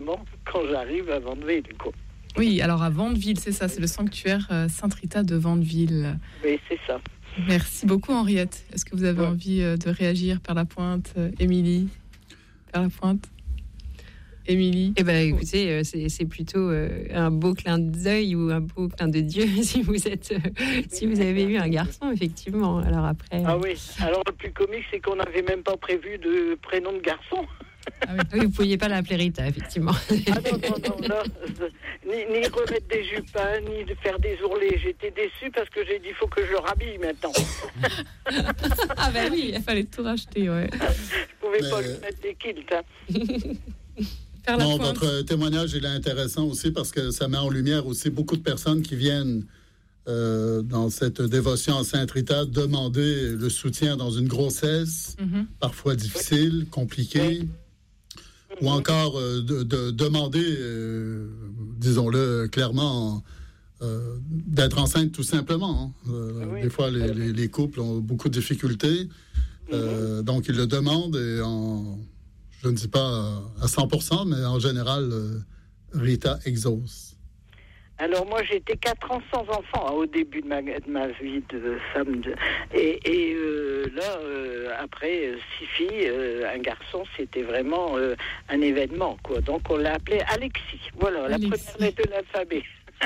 quand j'arrive à Vandeville, quoi. Oui, alors à Vandeville, c'est ça, c'est le sanctuaire Sainte Rita de Vandeville. Oui, c'est ça. Merci beaucoup, Henriette. Est-ce que vous avez envie de réagir par la pointe, Émilie? Par la pointe, Émilie? Eh ben, écoutez, c'est plutôt un beau clin d'œil ou un beau clin de Dieu si vous avez eu un garçon, effectivement. Alors après. Ah oui. Alors le plus comique, c'est qu'on n'avait même pas prévu de prénom de garçon. Ah oui, vous ne pouviez pas l'appeler Rita, effectivement. Ah non. Ni remettre des jupins, ni de faire des ourlets. J'étais déçue parce que j'ai dit, il faut que je le rhabille maintenant. Ah ben oui, il fallait tout racheter, ouais. Je pouvais pas lui mettre des kilts, hein. Non, votre témoignage, il est intéressant aussi parce que ça met en lumière aussi beaucoup de personnes qui viennent dans cette dévotion à Sainte Rita demander le soutien dans une grossesse, parfois difficile, compliquée, ou encore de demander, disons-le clairement, d'être enceinte tout simplement. Des fois, les couples ont beaucoup de difficultés, donc ils le demandent et je ne dis pas à 100%, mais en général, Rita exauce. Alors moi, j'étais 4 ans sans enfant au début de ma vie de femme. Et là, après 6 filles, un garçon, c'était vraiment un événement, quoi. Donc on l'a appelé Alexis. Voilà, Alexis. La première lettre de l'alphabet.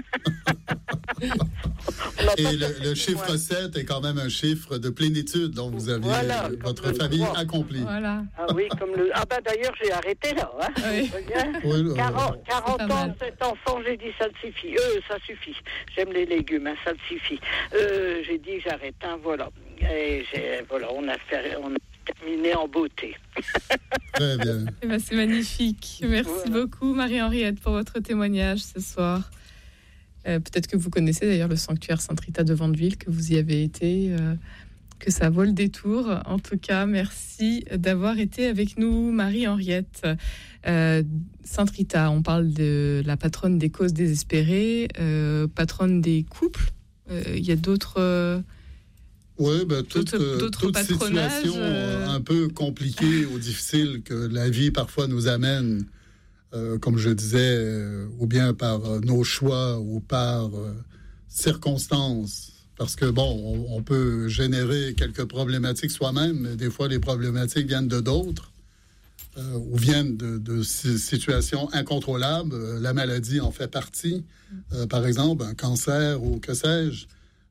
Et le chiffre 7 est quand même un chiffre de plénitude dont vous aviez votre famille accomplie. Voilà. Ah oui, bah d'ailleurs, j'ai arrêté là. Hein. Oui. 40 ans, 7 enfants, j'ai dit ça suffit. Ça suffit. J'aime les légumes, hein, ça suffit. J'ai dit j'arrête, hein, voilà. Et on a terminé en beauté. Très bien. C'est magnifique. Merci beaucoup, Marie-Henriette, pour votre témoignage ce soir. Peut-être que vous connaissez d'ailleurs le sanctuaire Sainte Rita de Vandeville, que vous y avez été, que ça vaut le détour. En tout cas, merci d'avoir été avec nous, Marie-Henriette. Sainte Rita, on parle de la patronne des causes désespérées, patronne des couples. Il y a d'autres... Oui, toute situation un peu compliquée ou difficile que la vie parfois nous amène, comme je disais, ou bien par nos choix ou par circonstances. Parce que, on peut générer quelques problématiques soi-même, mais des fois, les problématiques viennent de d'autres ou viennent de situations incontrôlables. La maladie en fait partie. Par exemple, un cancer ou que sais-je.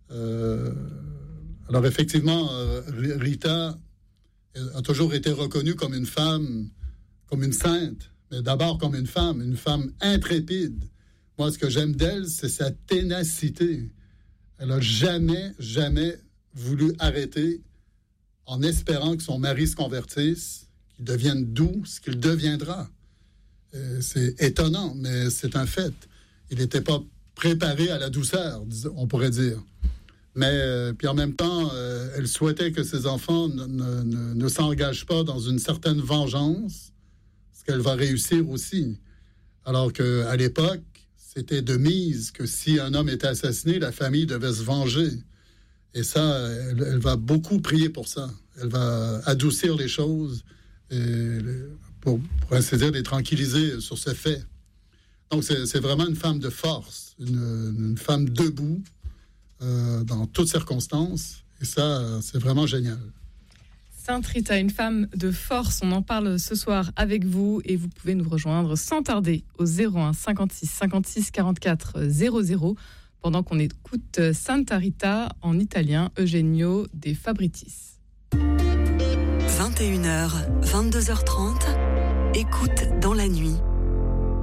Alors, effectivement, Rita a toujours été reconnue comme une femme, comme une sainte, mais d'abord comme une femme intrépide. Moi, ce que j'aime d'elle, c'est sa ténacité. Elle n'a jamais voulu arrêter en espérant que son mari se convertisse, qu'il devienne doux, ce qu'il deviendra. C'est étonnant, mais c'est un fait. Il n'était pas préparé à la douceur, on pourrait dire. Mais puis en même temps, elle souhaitait que ses enfants ne s'engagent pas dans une certaine vengeance, ce qu'elle va réussir aussi. Alors qu'à l'époque, c'était de mise que si un homme était assassiné, la famille devait se venger. Et ça, elle va beaucoup prier pour ça. Elle va adoucir les choses et pour ainsi dire, les tranquilliser sur ce fait. Donc, c'est vraiment une femme de force, une femme debout, dans toutes circonstances. Et ça, c'est vraiment génial. Sainte Rita, une femme de force, on en parle ce soir avec vous et vous pouvez nous rejoindre sans tarder au 01 56 56 44 00 pendant qu'on écoute Santa Rita en italien, Eugenio De Fabritis. 21h, 22h30, écoute dans la nuit.